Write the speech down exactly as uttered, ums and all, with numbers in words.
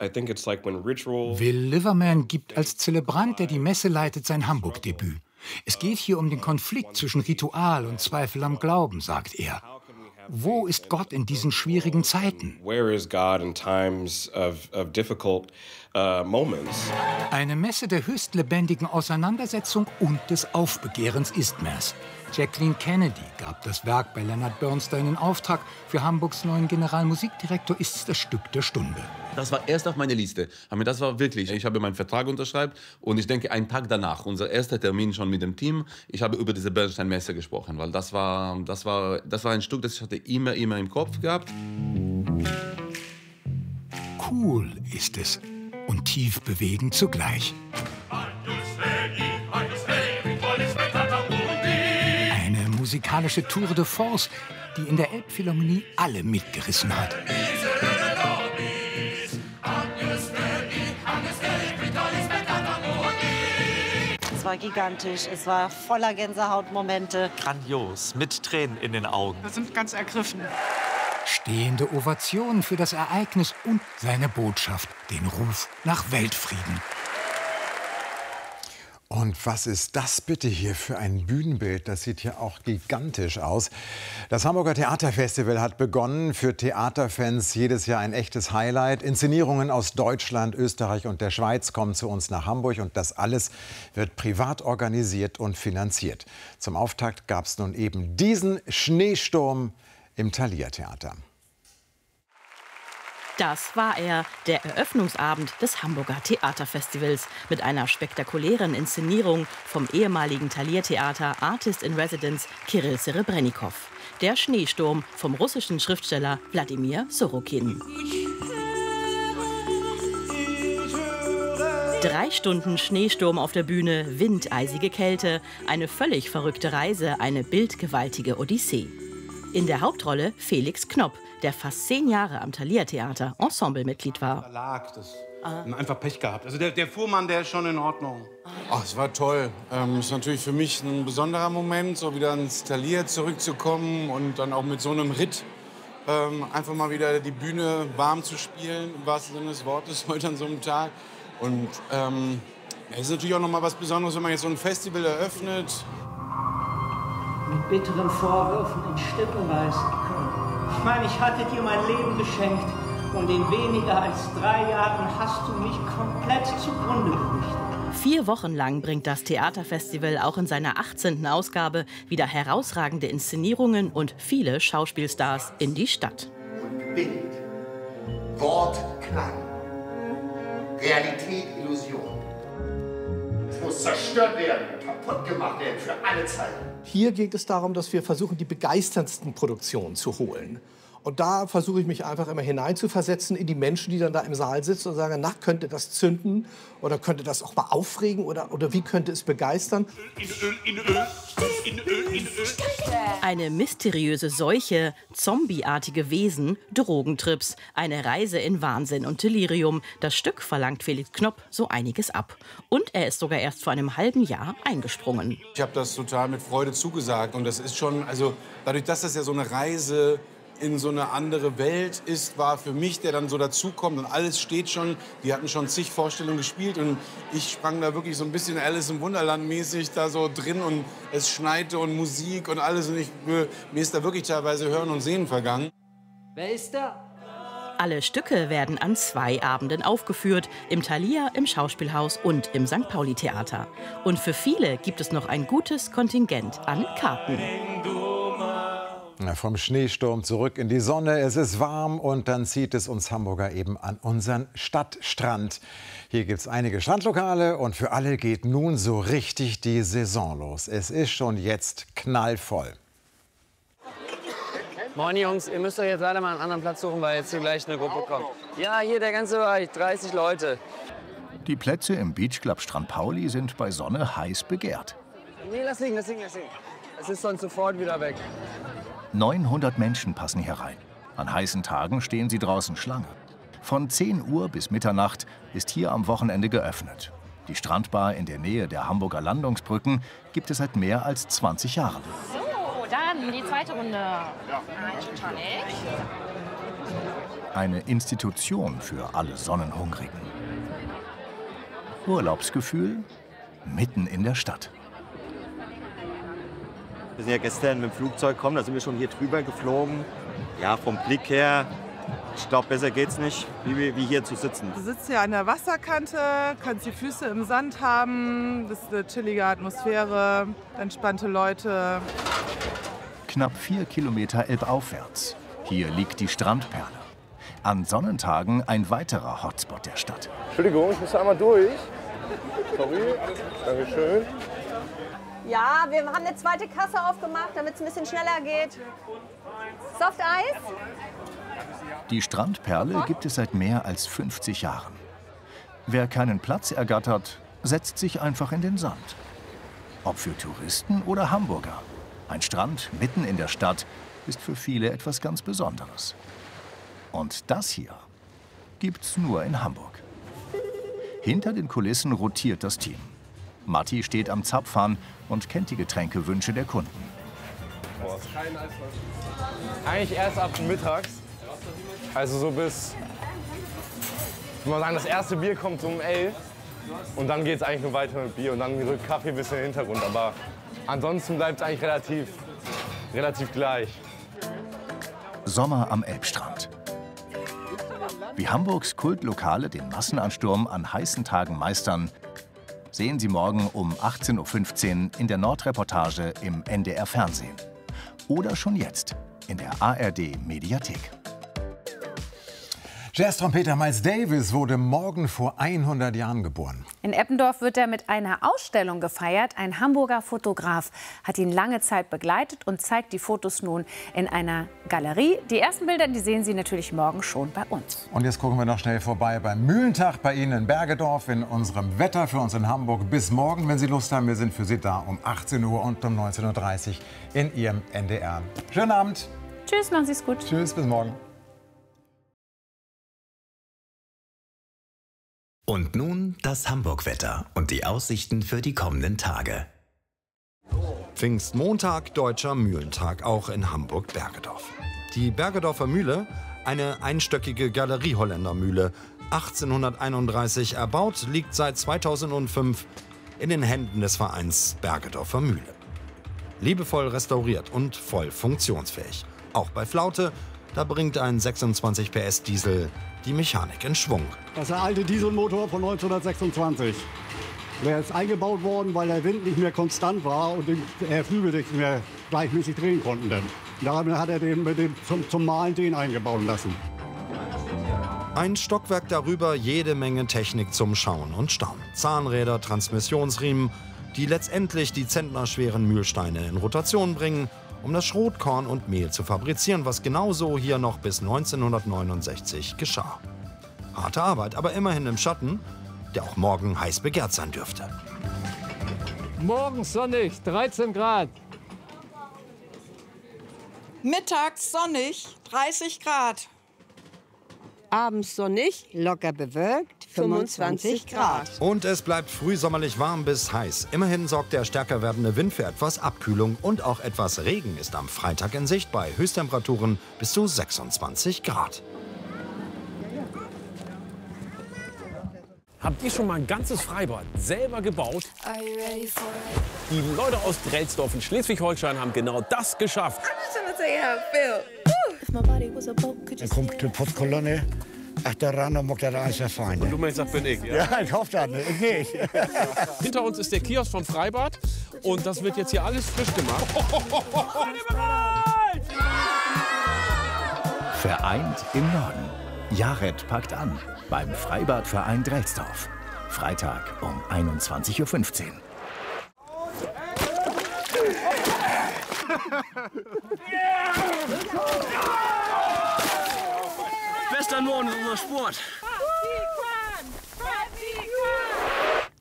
Will Liverman gibt als Zelebrant, der die Messe leitet, sein Hamburg-Debüt. Es geht hier um den Konflikt zwischen Ritual und Zweifel am Glauben, sagt er. Wo ist Gott in diesen schwierigen Zeiten? Eine Messe der höchst lebendigen Auseinandersetzung und des Aufbegehrens Istmers. Jacqueline Kennedy gab das Werk bei Leonard Bernstein in Auftrag. Für Hamburgs neuen Generalmusikdirektor ist es das Stück der Stunde. Das war erst auf meiner Liste. Aber das war wirklich, ich habe meinen Vertrag unterschreibt und ich denke, einen Tag danach, unser erster Termin schon mit dem Team, ich habe über diese Bernstein-Messe gesprochen, weil das war, das, war, das war ein Stück, das ich hatte immer, immer im Kopf gehabt. Cool ist es und tief bewegend zugleich. Eine musikalische Tour de force, die in der Elbphilharmonie alle mitgerissen hat. Es war gigantisch, es war voller Gänsehautmomente. Grandios, mit Tränen in den Augen. Wir sind ganz ergriffen. Stehende Ovationen für das Ereignis und seine Botschaft, den Ruf nach Weltfrieden. Und was ist das bitte hier für ein Bühnenbild? Das sieht ja auch gigantisch aus. Das Hamburger Theaterfestival hat begonnen. Für Theaterfans jedes Jahr ein echtes Highlight. Inszenierungen aus Deutschland, Österreich und der Schweiz kommen zu uns nach Hamburg. Und das alles wird privat organisiert und finanziert. Zum Auftakt gab es nun eben diesen Schneesturm im Thalia Theater. Das war er, der Eröffnungsabend des Hamburger Theaterfestivals mit einer spektakulären Inszenierung vom ehemaligen Thalia-Theater Artist in Residence Kirill Serebrennikov. Der Schneesturm vom russischen Schriftsteller Wladimir Sorokin. Drei Stunden Schneesturm auf der Bühne, Wind, eisige Kälte, eine völlig verrückte Reise, eine bildgewaltige Odyssee. In der Hauptrolle Felix Knopp, der fast zehn Jahre am Thalia-Theater Ensemblemitglied war. Lag, das ah. einfach Pech gehabt. Also der, der Fuhrmann, der ist schon in Ordnung. Ach, es war toll. Ähm, ist natürlich für mich ein besonderer Moment, so wieder ins Thalia zurückzukommen und dann auch mit so einem Ritt ähm, einfach mal wieder die Bühne warm zu spielen, im wahrsten Sinne des Wortes, heute an so einem Tag. Und ähm, es ist natürlich auch noch mal was Besonderes, wenn man jetzt so ein Festival eröffnet. Mit bitteren Vorwürfen in Stücke reißen können. Ich meine, ich hatte dir mein Leben geschenkt und in weniger als drei Jahren hast du mich komplett zugrunde gerichtet. Vier Wochen lang bringt das Theaterfestival auch in seiner achtzehnten Ausgabe wieder herausragende Inszenierungen und viele Schauspielstars in die Stadt. Bild, Wort, Klang, Realität, Illusion. Es muss zerstört werden, kaputt gemacht werden für alle Zeiten. Hier geht es darum, dass wir versuchen, die begeisterndsten Produktionen zu holen. Und da versuche ich mich einfach immer hineinzuversetzen in die Menschen, die dann da im Saal sitzen und sagen, na, könnte das zünden oder könnte das auch mal aufregen oder, oder wie könnte es begeistern? In Öl, in Öl, in Öl, in Öl. Eine mysteriöse Seuche, zombieartige Wesen, Drogentrips, eine Reise in Wahnsinn und Delirium. Das Stück verlangt Felix Knopp so einiges ab. Und er ist sogar erst vor einem halben Jahr eingesprungen. Ich habe das total mit Freude zugesagt und das ist schon, also dadurch, dass das ja so eine Reise in so eine andere Welt ist, war für mich, der dann so dazukommt und alles steht schon. Die hatten schon zig Vorstellungen gespielt und ich sprang da wirklich so ein bisschen Alice im Wunderland mäßig da so drin und es schneite und Musik und alles und ich, mir ist da wirklich teilweise Hören und Sehen vergangen. Wer ist da? Alle Stücke werden an zwei Abenden aufgeführt, im Thalia, im Schauspielhaus und im Sankt Pauli-Theater. Und für viele gibt es noch ein gutes Kontingent an Karten. Vom Schneesturm zurück in die Sonne. Es ist warm und dann zieht es uns Hamburger eben an unseren Stadtstrand. Hier gibt es einige Strandlokale und für alle geht nun so richtig die Saison los. Es ist schon jetzt knallvoll. Moin Jungs, ihr müsst euch jetzt leider mal einen anderen Platz suchen, weil jetzt hier gleich eine Gruppe kommt. Ja, hier der ganze Bereich, dreißig Leute. Die Plätze im Beach Club Strand Pauli sind bei Sonne heiß begehrt. Nee, lass liegen, lass liegen, lass liegen. Es ist sonst sofort wieder weg. neunhundert Menschen passen hier rein. An heißen Tagen stehen sie draußen Schlange. Von zehn Uhr bis Mitternacht ist hier am Wochenende geöffnet. Die Strandbar in der Nähe der Hamburger Landungsbrücken gibt es seit mehr als zwanzig Jahren. So, dann die zweite Runde. Ja. Ein Tonic. Eine Institution für alle Sonnenhungrigen. Urlaubsgefühl mitten in der Stadt. Wir sind ja gestern mit dem Flugzeug gekommen, da sind wir schon hier drüber geflogen. Ja, vom Blick her, ich glaube, besser geht's nicht, wie, wie hier zu sitzen. Du sitzt hier an der Wasserkante, kannst die Füße im Sand haben, das ist eine chillige Atmosphäre, entspannte Leute. Knapp vier Kilometer elbaufwärts. Hier liegt die Strandperle. An Sonnentagen ein weiterer Hotspot der Stadt. Entschuldigung, ich muss einmal durch. Sorry, Dankeschön. Ja, wir haben eine zweite Kasse aufgemacht, damit es ein bisschen schneller geht. Soft Eis? Die Strandperle gibt es seit mehr als fünfzig Jahren. Wer keinen Platz ergattert, setzt sich einfach in den Sand. Ob für Touristen oder Hamburger. Ein Strand mitten in der Stadt ist für viele etwas ganz Besonderes. Und das hier gibt's nur in Hamburg. Hinter den Kulissen rotiert das Team. Matti steht am Zapfhahn und kennt die Getränkewünsche der Kunden. Eigentlich erst ab mittags. Also so bis, ich würde mal sagen, das erste Bier kommt so um elf. Und dann geht es eigentlich nur weiter mit Bier und dann rückt Kaffee ein bisschen in den Hintergrund. Aber ansonsten bleibt es eigentlich relativ, relativ gleich. Sommer am Elbstrand. Wie Hamburgs Kultlokale den Massenansturm an heißen Tagen meistern, sehen Sie morgen um achtzehn Uhr fünfzehn in der Nordreportage im N D R Fernsehen. Oder schon jetzt in der A R D Mediathek. Jazztrompeter Miles Davis wurde morgen vor hundert Jahren geboren. In Eppendorf wird er mit einer Ausstellung gefeiert. Ein Hamburger Fotograf hat ihn lange Zeit begleitet und zeigt die Fotos nun in einer Galerie. Die ersten Bilder, die sehen Sie natürlich morgen schon bei uns. Und jetzt gucken wir noch schnell vorbei beim Mühlentag bei Ihnen in Bergedorf in unserem Wetter für uns in Hamburg. Bis morgen, wenn Sie Lust haben. Wir sind für Sie da um achtzehn Uhr und um neunzehn Uhr dreißig in Ihrem N D R. Schönen Abend. Tschüss, machen Sie es gut. Tschüss, bis morgen. Und nun das Hamburg-Wetter und die Aussichten für die kommenden Tage. Pfingstmontag, Deutscher Mühlentag, auch in Hamburg-Bergedorf. Die Bergedorfer Mühle, eine einstöckige Galerie-Holländer-Mühle, achtzehnhunderteinunddreißig erbaut, liegt seit zweitausendfünf in den Händen des Vereins Bergedorfer Mühle. Liebevoll restauriert und voll funktionsfähig. Auch bei Flaute, da bringt ein sechsundzwanzig P S Diesel die Mechanik in Schwung. Das ist der alte Dieselmotor von neunzehnhundertsechsundzwanzig. Der ist eingebaut worden, weil der Wind nicht mehr konstant war und der Flügel nicht mehr gleichmäßig drehen konnten. Dann. Darum hat er den mit dem zum, zum Malen den eingebaut lassen. Ein Stockwerk darüber, jede Menge Technik zum Schauen und Staunen. Zahnräder, Transmissionsriemen, die letztendlich die zentnerschweren Mühlsteine in Rotation bringen, um das Schrotkorn und Mehl zu fabrizieren, was genauso hier noch bis neunzehnhundertneunundsechzig geschah. Harte Arbeit, aber immerhin im Schatten, der auch morgen heiß begehrt sein dürfte. Morgens sonnig, dreizehn Grad. Mittags sonnig, dreißig Grad. Abends sonnig, locker bewölkt, fünfundzwanzig Grad. Und es bleibt frühsommerlich warm bis heiß. Immerhin sorgt der stärker werdende Wind für etwas Abkühlung und auch etwas Regen ist am Freitag in Sicht bei Höchsttemperaturen bis zu sechsundzwanzig Grad. Habt ihr schon mal ein ganzes Freibad selber gebaut? Die Leute aus Drelsdorf in Schleswig-Holstein haben genau das geschafft. Dann kommt die Postkolonne. Ach, der Rainer mag das alles erfahren. Und du meinst, das bin ich, ja? Ja, ich hoffe das nicht. Ich nicht. Hinter uns ist der Kiosk vom Freibad und das wird jetzt hier alles frisch gemacht. Vereint im Norden. Jared packt an beim Freibadverein Drelsdorf. Freitag um einundzwanzig Uhr fünfzehn. Bester Norden ist unser Sport.